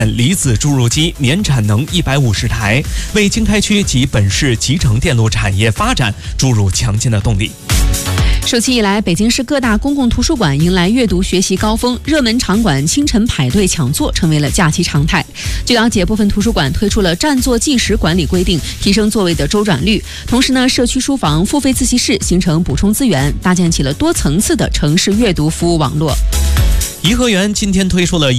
离子注入机年产能150台，为经开区及本市集成电路产业发展注入强劲的动力。 暑期以来，北京市各大公共图书馆迎来阅读学习高峰，热门场馆清晨排队抢座成为了假期常态。据了解，部分图书馆推出了占座计时管理规定，提升座位的周转率。同时呢，社区书房、付费自习室形成补充资源，搭建起了多层次的城市阅读服务网络。 颐和园今天推出了